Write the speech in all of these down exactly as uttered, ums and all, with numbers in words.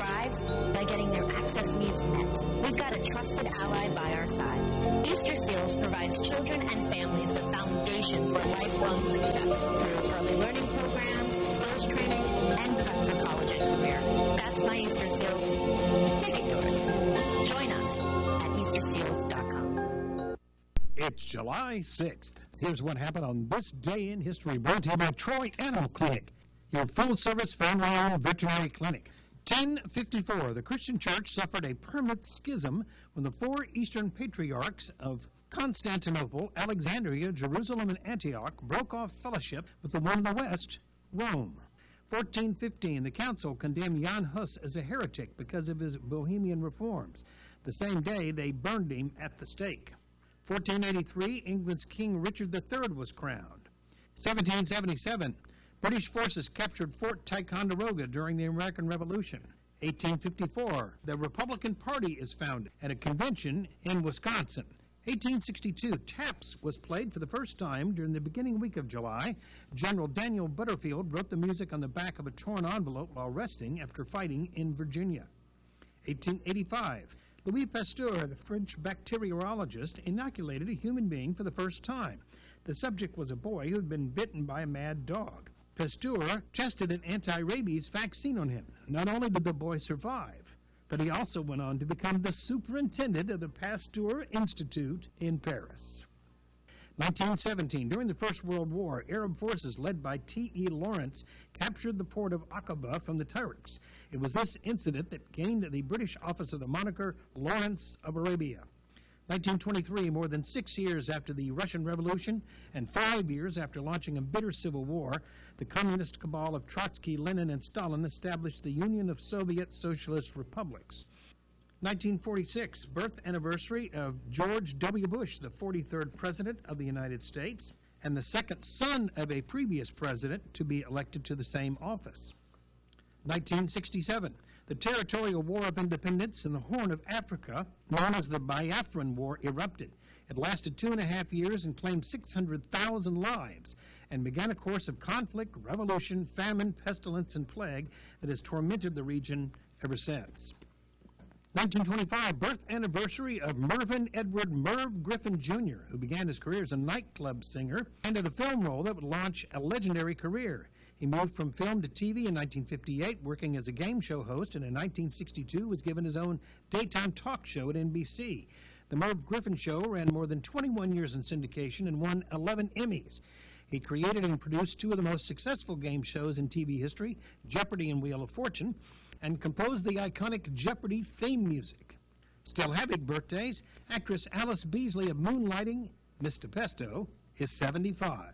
thrives by getting their access needs met. We've got a trusted ally by our side. Easter Seals provides children and families the foundation for lifelong success through early learning programs, skills training, and prep for college and career. That's my Easter Seals. Make it yours. Join us at Easter Seals dot com. It's July sixth. Here's what happened on this day in history, brought to you by Troy Animal Clinic, your full-service family-owned veterinary clinic. ten fifty-four, the Christian church suffered a permanent schism when the four Eastern patriarchs of Constantinople, Alexandria, Jerusalem, and Antioch broke off fellowship with the one in the west, Rome. fourteen fifteen, the council condemned Jan Hus as a heretic because of his Bohemian reforms. The same day, they burned him at the stake. fourteen eighty-three, England's King Richard the Third was crowned. seventeen seventy-seven, British forces captured Fort Ticonderoga during the American Revolution. eighteen fifty-four, the Republican Party is founded at a convention in Wisconsin. eighteen sixty-two, Taps was played for the first time during the beginning week of July. General Daniel Butterfield wrote the music on the back of a torn envelope while resting after fighting in Virginia. eighteen eighty-five, Louis Pasteur, the French bacteriologist, inoculated a human being for the first time. The subject was a boy who had been bitten by a mad dog. Pasteur tested an anti-rabies vaccine on him. Not only did the boy survive, but he also went on to become the superintendent of the Pasteur Institute in Paris. nineteen seventeen, during the First World War, Arab forces led by T E Lawrence captured the port of Aqaba from the Turks. It was this incident that gained the British office of the moniker Lawrence of Arabia. nineteen twenty-three, more than six years after the Russian Revolution and five years after launching a bitter civil war, the communist cabal of Trotsky, Lenin, and Stalin established the Union of Soviet Socialist Republics. nineteen forty-six, birth anniversary of George W. Bush, the forty-third President of the United States, and the second son of a previous president to be elected to the same office. nineteen sixty-seven, the Territorial War of Independence in the Horn of Africa, known as the Biafran War, erupted. It lasted two and a half years and claimed six hundred thousand lives, and began a course of conflict, revolution, famine, pestilence, and plague that has tormented the region ever since. nineteen twenty-five, birth anniversary of Mervyn Edward Merv Griffin Junior, who began his career as a nightclub singer and had a film role that would launch a legendary career. He moved from film to T V in nineteen fifty-eight, working as a game show host, and in nineteen sixty-two was given his own daytime talk show at N B C. The Merv Griffin Show ran more than twenty-one years in syndication and won eleven Emmys. He created and produced two of the most successful game shows in T V history, Jeopardy and Wheel of Fortune, and composed the iconic Jeopardy theme music. Still having birthdays, actress Alice Beasley of Moonlighting, Mister Pesto, is seventy-five.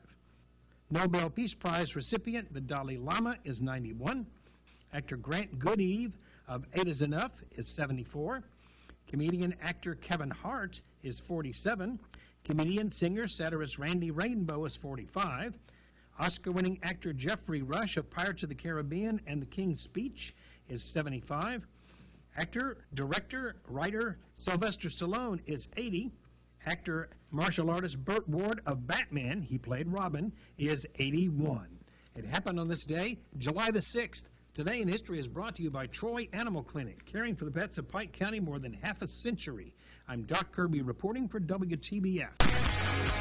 Nobel Peace Prize recipient, the Dalai Lama, is ninety-one. Actor Grant Goodeve of Eight Is Enough is seventy-four. Comedian actor Kevin Hart is forty-seven. Comedian, singer, satirist Randy Rainbow is forty-five. Oscar-winning actor Jeffrey Rush of Pirates of the Caribbean and The King's Speech is seventy-five. Actor, director, writer Sylvester Stallone is eighty. Actor, martial artist Burt Ward of Batman, he played Robin, is eighty-one. It happened on this day, July the sixth. Today in History is brought to you by Troy Animal Clinic, caring for the pets of Pike County more than half a century. I'm Doc Kirby reporting for W T B F.